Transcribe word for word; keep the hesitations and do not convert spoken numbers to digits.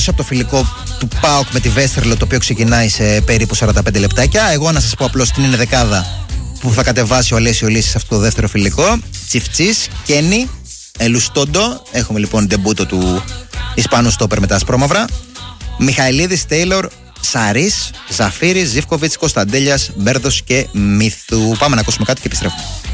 από το φιλικό του ΠΑΟΚ με τη Βέστερλο, το οποίο ξεκινάει σε περίπου σαράντα πέντε λεπτάκια. Εγώ να σας πω απλώς την είναι δεκάδα που θα κατεβάσει ο Αλέσιο Λύση σε αυτό το δεύτερο φιλικό. Τσιφτσής, Κένι, Ελουστόντο. Έχουμε λοιπόν ντεμπούτο του Ισπανού στόπερ με τα ασπρόμαυρα. Μιχαηλίδης, Τέιλορ, Σαρής, Ζαφύρης, Ζίβκοβιτς, Κωνσταντέλιας, Μπέρδος και Μύθου. Πάμε να ακούσουμε κάτι και επιστρέφουμε.